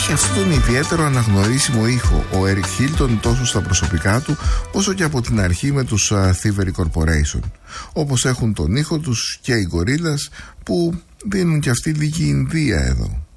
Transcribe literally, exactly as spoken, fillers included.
έχει αυτόν τον ιδιαίτερο αναγνωρίσιμο ήχο ο Eric Hilton, τόσο στα προσωπικά του όσο και από την αρχή με τους uh, Thievery Corporation, όπως έχουν τον ήχο τους και οι Gorillaz, που δίνουν και αυτοί λίγη Ινδία εδώ.